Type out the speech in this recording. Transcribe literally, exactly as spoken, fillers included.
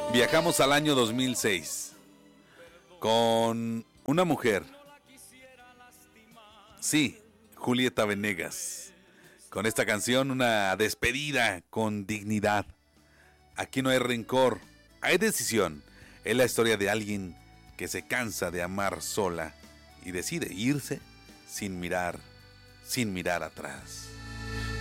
Viajamos al año dos mil seis con una mujer. Sí, Julieta Venegas. Con esta canción, una despedida con dignidad. Aquí no hay rencor, hay decisión. Es la historia de alguien que se cansa de amar sola y decide irse sin mirar, sin mirar atrás.